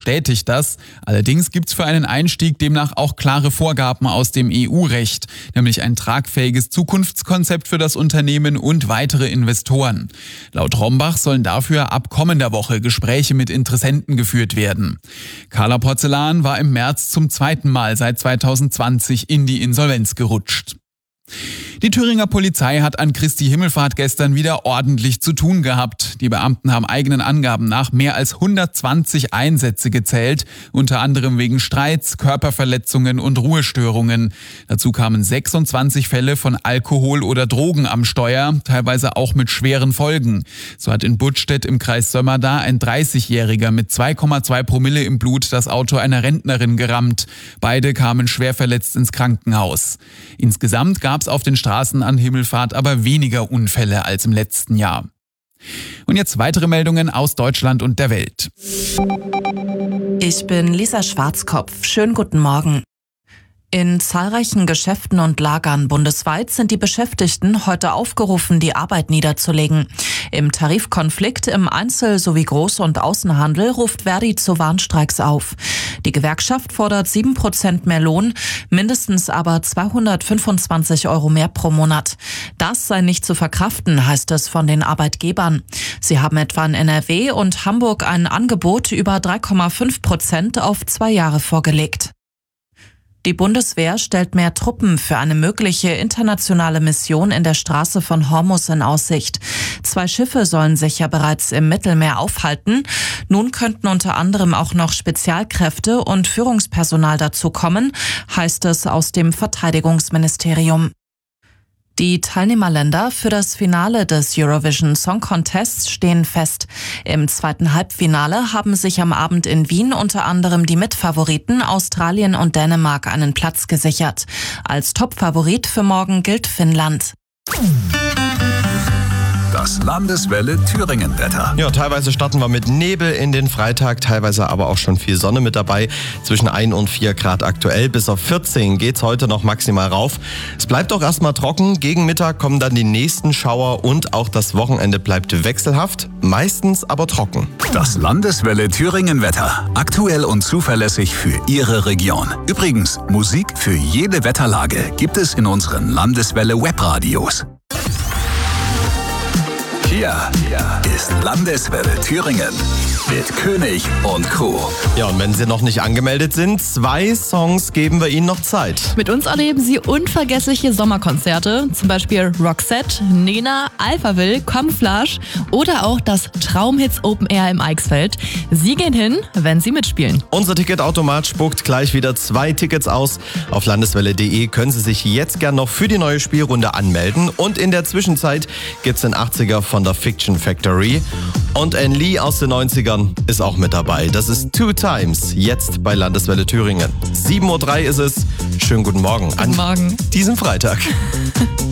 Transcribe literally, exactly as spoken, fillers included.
bestätigt das. Allerdings gibt's für einen Einstieg demnach auch klare Vorgaben aus dem E U-Recht, nämlich ein tragfähiges Zukunftskonzept für das Unternehmen und weitere Investoren. Laut Rombach sollen dafür ab kommender Woche Gespräche mit Interessenten geführt werden. Carla Porzellan war im März zum zweiten Mal seit zweitausendzwanzig in die Insolvenz gerutscht. Die Thüringer Polizei hat an Christi Himmelfahrt gestern wieder ordentlich zu tun gehabt. Die Beamten haben eigenen Angaben nach mehr als hundertzwanzig Einsätze gezählt, unter anderem wegen Streits, Körperverletzungen und Ruhestörungen. Dazu kamen sechsundzwanzig Fälle von Alkohol oder Drogen am Steuer, teilweise auch mit schweren Folgen. So hat in Buttstedt im Kreis Sömmerda ein dreißigjähriger mit zwei Komma zwei Promille im Blut das Auto einer Rentnerin gerammt. Beide kamen schwer verletzt ins Krankenhaus. Insgesamt gab es auf den Straßen an Himmelfahrt aber weniger Unfälle als im letzten Jahr. Und jetzt weitere Meldungen aus Deutschland und der Welt. Ich bin Lisa Schwarzkopf. Schönen guten Morgen. In zahlreichen Geschäften und Lagern bundesweit sind die Beschäftigten heute aufgerufen, die Arbeit niederzulegen. Im Tarifkonflikt im Einzel- sowie Groß- und Außenhandel ruft Verdi zu Warnstreiks auf. Die Gewerkschaft fordert sieben Prozent mehr Lohn, mindestens aber zweihundertfünfundzwanzig Euro mehr pro Monat. Das sei nicht zu verkraften, heißt es von den Arbeitgebern. Sie haben etwa in N R W und Hamburg ein Angebot über drei Komma fünf Prozent auf zwei Jahre vorgelegt. Die Bundeswehr stellt mehr Truppen für eine mögliche internationale Mission in der Straße von Hormuz in Aussicht. Zwei Schiffe sollen sich ja bereits im Mittelmeer aufhalten. Nun könnten unter anderem auch noch Spezialkräfte und Führungspersonal dazukommen, heißt es aus dem Verteidigungsministerium. Die Teilnehmerländer für das Finale des Eurovision Song Contests stehen fest. Im zweiten Halbfinale haben sich am Abend in Wien unter anderem die Mitfavoriten Australien und Dänemark einen Platz gesichert. Als Topfavorit für morgen gilt Finnland. Das Landeswelle Thüringen-Wetter. Ja, teilweise starten wir mit Nebel in den Freitag, teilweise aber auch schon viel Sonne mit dabei. Zwischen ein und vier Grad aktuell. Bis auf vierzehn geht's heute noch maximal rauf. Es bleibt auch erstmal trocken. Gegen Mittag kommen dann die nächsten Schauer und auch das Wochenende bleibt wechselhaft, meistens aber trocken. Das Landeswelle Thüringen-Wetter. Aktuell und zuverlässig für Ihre Region. Übrigens, Musik für jede Wetterlage gibt es in unseren Landeswelle Webradios. Hier ist Landeswelle Thüringen mit König und Co. Ja, und wenn Sie noch nicht angemeldet sind, zwei Songs geben wir Ihnen noch Zeit. Mit uns erleben Sie unvergessliche Sommerkonzerte, zum Beispiel Roxette, Nena, Alphaville, Camouflage oder auch das Traumhits Open Air im Eichsfeld. Sie gehen hin, wenn Sie mitspielen. Unser Ticketautomat spuckt gleich wieder zwei Tickets aus. Auf landeswelle punkt de können Sie sich jetzt gern noch für die neue Spielrunde anmelden. Und in der Zwischenzeit gibt's den achtziger von der Fiction Factory. Und Anne Lee aus den neunzigern ist auch mit dabei. Das ist Two Times, jetzt bei Landeswelle Thüringen. sieben Uhr drei ist es. Schönen guten Morgen Guten an Morgen. diesem Freitag.